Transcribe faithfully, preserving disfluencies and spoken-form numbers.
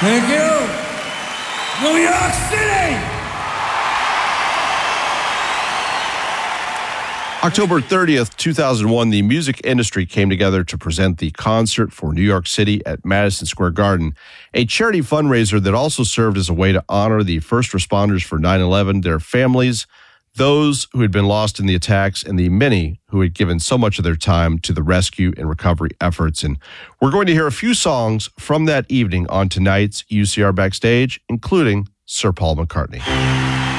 Thank you. New York City. October thirtieth, two thousand one, the music industry came together to present the Concert for New York City at Madison Square Garden, a charity fundraiser that also served as a way to honor the first responders for nine eleven, their families, those who had been lost in the attacks, and the many who had given so much of their time to the rescue and recovery efforts. And we're going to hear a few songs from that evening on tonight's U C R Backstage, including Sir Paul McCartney.